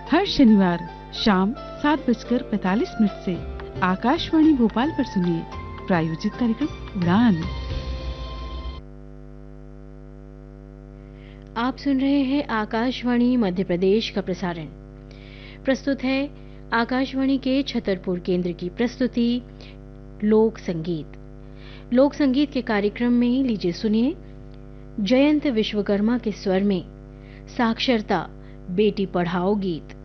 हर शनिवार शाम 7:45 से आकाशवाणी भोपाल पर सुनिए प्रायोजित कार्यक्रम उड़ान। आप सुन रहे हैं आकाशवाणी मध्य प्रदेश का प्रसारण। प्रस्तुत है आकाशवाणी के छतरपुर केंद्र की प्रस्तुति लोक संगीत। लोक संगीत के कार्यक्रम में लीजिए सुनिए जयंत विश्वकर्मा के स्वर में साक्षरता बेटी पढ़ाओ गीत।